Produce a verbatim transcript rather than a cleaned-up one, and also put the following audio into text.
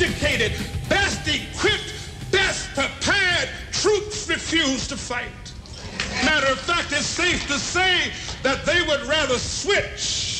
educated, best equipped, best prepared troops refused to fight. Matter of fact, it's safe to say that they would rather switch